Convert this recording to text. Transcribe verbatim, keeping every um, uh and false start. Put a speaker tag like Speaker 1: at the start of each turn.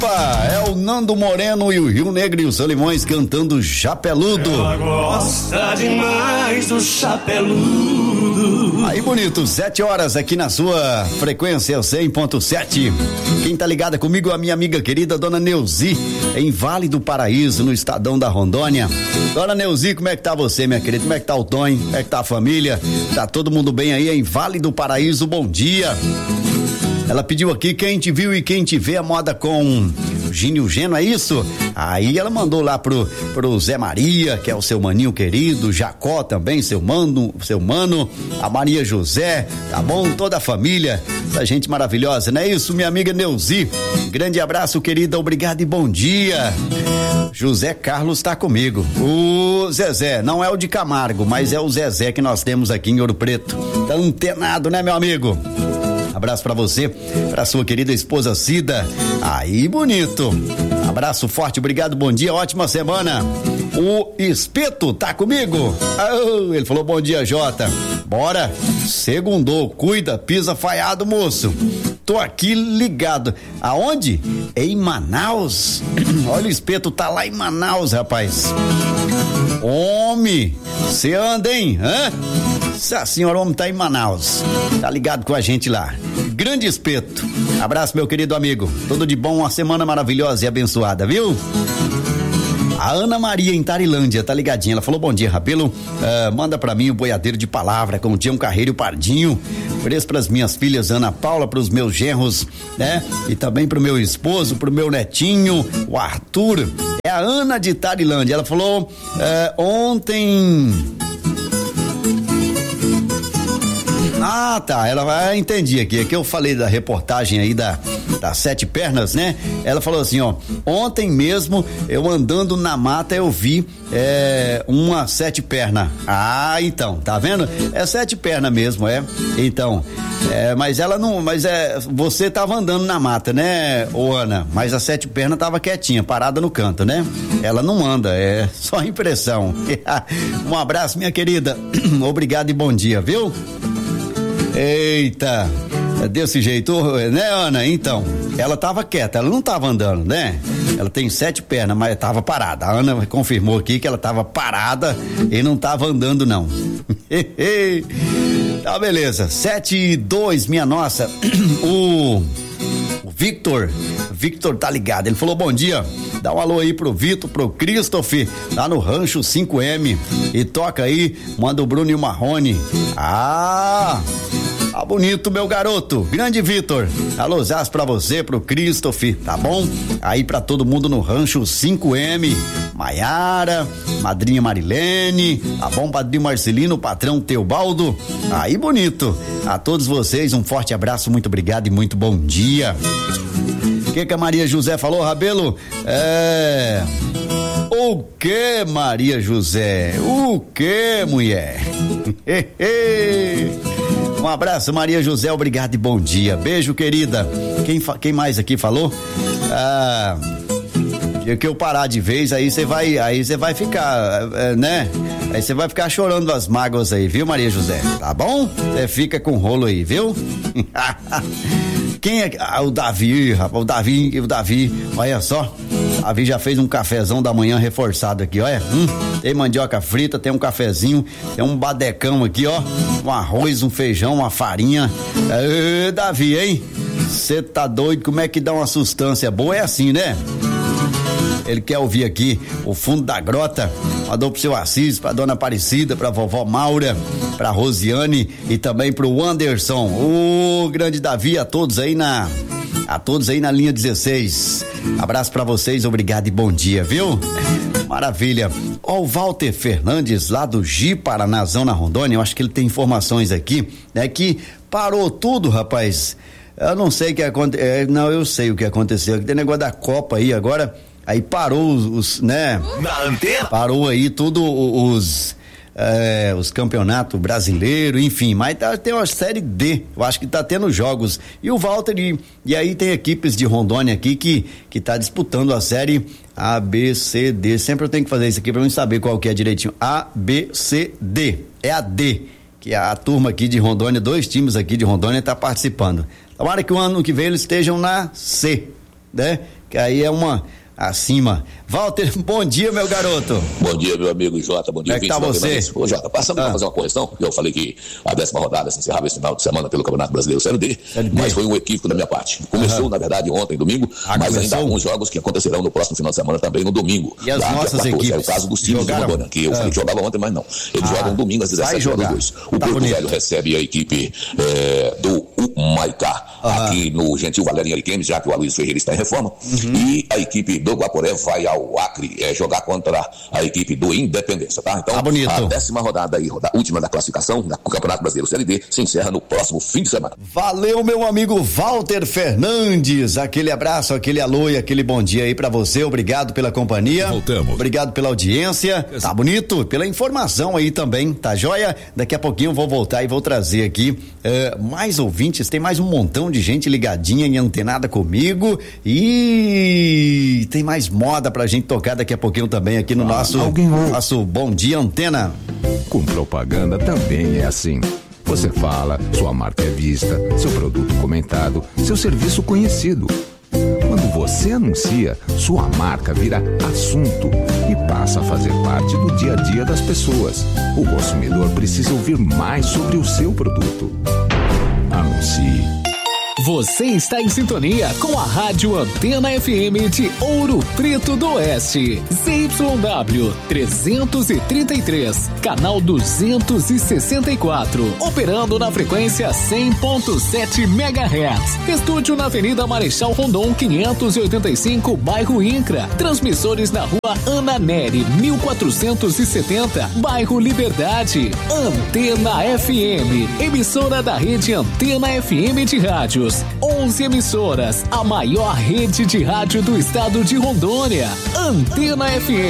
Speaker 1: É o Nando Moreno e o Rio Negro e os Solimões cantando Chapeludo.
Speaker 2: Ela gosta demais do chapeludo.
Speaker 1: Aí bonito, sete horas aqui na sua frequência cem ponto sete. Quem tá ligada comigo é a minha amiga querida Dona Neuzi, em Vale do Paraíso, no Estadão da Rondônia. Dona Neuzi, como é que tá você, minha querida? Como é que tá o Tonho? Como é que tá a família? Tá todo mundo bem aí em Vale do Paraíso? Bom dia. Ela pediu aqui quem te viu e quem te vê a moda com Gínio Geno, é isso? Aí ela mandou lá pro, pro Zé Maria, que é o seu maninho querido, Jacó também, seu mano, seu mano, a Maria José, tá bom? Toda a família, essa gente maravilhosa, não é isso, minha amiga Neuzi? Grande abraço, querida, obrigado e bom dia. José Carlos tá comigo. O Zezé, não é o de Camargo, mas é o Zezé que nós temos aqui em Ouro Preto. Tá antenado, né, meu amigo? Abraço pra você, pra sua querida esposa Cida. Aí, bonito. Abraço forte, obrigado, bom dia, ótima semana. O Espeto tá comigo? Oh, ele falou bom dia, Jota. Bora, segundou, cuida, pisa falhado, moço. Tô aqui ligado. Aonde? Em Manaus. Olha, o Espeto tá lá em Manaus, rapaz. Homem, você anda, hein? Hã? A senhora homem tá em Manaus, tá ligado com a gente lá. Grande Espeto, abraço meu querido amigo, tudo de bom, uma semana maravilhosa e abençoada, viu? A Ana Maria em Tarilândia, tá ligadinha, ela falou bom dia, Rabelo, uh, manda pra mim o boiadeiro de palavra com o Tião Carreiro e o Pardinho, preço pras minhas filhas Ana Paula, pros meus genros, né? E também pro meu esposo, pro meu netinho, o Arthur. É a Ana de Tarilândia, ela falou uh, ontem... Ah, tá, ela vai, entendi aqui, é que eu falei da reportagem aí da, das sete pernas, né? Ela falou assim, ó, ontem mesmo eu andando na mata eu vi é, uma sete perna. Ah, então, tá vendo? É sete perna mesmo, é? Então, é, mas ela não, mas é, você tava andando na mata, né, ô Ana? Mas a sete perna tava quietinha, parada no canto, né? Ela não anda, é só impressão. Um abraço, minha querida, obrigado e bom dia, viu? Eita, desse jeito, né, Ana? Então, ela tava quieta, ela não tava andando, né? Ela tem sete pernas, mas tava parada. A Ana confirmou aqui que ela tava parada e não tava andando, não. Tá, beleza. Sete e dois, minha nossa. O, o Victor, Victor tá ligado, ele falou bom dia. Dá um alô aí pro Vitor, pro Christopher, lá no Rancho cinco M. E toca aí, manda o Bruno e o Marrone. Ah, tá bonito, meu garoto. Grande Vitor. Alôzás pra você, pro Christopher, tá bom? Aí pra todo mundo no Rancho cinco M. Maiara, madrinha Marilene, tá bom? Padrinho Marcelino, patrão Teobaldo. Aí, bonito. A todos vocês, um forte abraço, muito obrigado e muito bom dia. O que que a Maria José falou, Rabelo? É... O que, Maria José? O que, mulher? Um abraço, Maria José, obrigado e bom dia. Beijo, querida. Quem, fa... Quem mais aqui falou? Ah... Dia que eu parar de vez, aí você vai, aí você vai ficar, é, né? Aí você vai ficar chorando as mágoas aí, viu, Maria José? Tá bom? Você fica com rolo aí, viu? Quem é? Ah, o Davi, rapaz, o Davi, o Davi, olha só. O Davi já fez um cafezão da manhã reforçado aqui, olha. Hum, tem mandioca frita, tem um cafezinho, tem um badecão aqui, ó. Um arroz, um feijão, uma farinha. Ê, Davi, hein? Você tá doido? Como é que dá uma sustância boa? É assim, né? Ele quer ouvir aqui o Fundo da Grota. Mandou pro seu Assis, pra dona Aparecida, pra vovó Maura, pra Rosiane e também pro Anderson. O grande Davi, a todos aí na a todos aí na linha dezesseis. Abraço pra vocês, obrigado e bom dia, viu? Maravilha. Ó, o Walter Fernandes lá do Gi Paranazão na Rondônia, eu acho que ele tem informações aqui, né, que parou tudo, rapaz. Eu não sei o que aconteceu, é, não, eu sei o que aconteceu, tem negócio da Copa aí agora. Aí parou os, os né?
Speaker 2: Na antena?
Speaker 1: Parou aí tudo os é, os campeonatos brasileiros, enfim, mas tá, tem uma série D, eu acho que tá tendo jogos. E o Walter, e, e aí tem equipes de Rondônia aqui que, que tá disputando a série A, B, C, D. Sempre eu tenho que fazer isso aqui pra eu saber qual que é direitinho. A, B, C, D. É a D, que é a turma aqui de Rondônia, dois times aqui de Rondônia tá participando. Tomara que o ano que vem eles estejam na C, né? que aí é uma acima. Walter, bom dia, meu garoto.
Speaker 3: Bom dia, meu amigo Jota, bom dia.
Speaker 1: Como é que tá você?
Speaker 3: Ô, Jota, passando ah. para fazer uma correção, eu falei que a décima rodada se encerrava esse final de semana pelo Campeonato Brasileiro Série D, Série D. Mas foi um equívoco da minha parte. Começou, uhum. na verdade, ontem, domingo, ah, mas começou? Ainda há alguns jogos que acontecerão no próximo final de semana também, no domingo.
Speaker 1: E as nossas equipes?
Speaker 3: É o caso dos times do Rondônia, que eu ah. falei que jogava ontem, mas não. Eles ah. jogam domingo às dezessete horas dois. O tá Porto bonito. Velho recebe a equipe é, do Humaitá, ah. aqui no Gentil Valério Ariquemes, já que o Aloysio Ferreira está em reforma, uhum. e a equipe do Guaporé vai ao Acre é, jogar contra a equipe do Independência, tá? Então, ah, a décima rodada aí, a última da classificação do Campeonato Brasileiro Série D, se encerra no próximo fim de semana.
Speaker 1: Valeu, meu amigo Walter Fernandes, aquele abraço, aquele alô e aquele bom dia aí pra você, obrigado pela companhia.
Speaker 4: Voltamos.
Speaker 1: Obrigado pela audiência, tá bonito? Pela informação aí também, tá joia? Daqui a pouquinho eu vou voltar e vou trazer aqui uh, mais ouvintes, tem mais um montão de gente ligadinha e antenada comigo e tem mais moda pra gente tocar daqui a pouquinho também aqui no ah, nosso, nosso Bom Dia Antena.
Speaker 4: Com propaganda também é assim. Você fala, sua marca é vista, seu produto comentado, seu serviço conhecido. Quando você anuncia, sua marca vira assunto e passa a fazer parte do dia a dia das pessoas. O consumidor precisa ouvir mais sobre o seu produto. Anuncie.
Speaker 5: Você está em sintonia com a Rádio Antena F M de Ouro Preto do Oeste. Z Y W trezentos e trinta e três, canal duzentos e sessenta e quatro. Operando na frequência cem ponto sete megahertz. Estúdio na Avenida Marechal Rondon quinhentos e oitenta e cinco, bairro Incra. Transmissores na Rua Ana Nery mil quatrocentos e setenta, bairro Liberdade. Antena F M, emissora da rede Antena F M de rádios. onze emissoras, a maior rede de rádio do estado de Rondônia. Antena F M.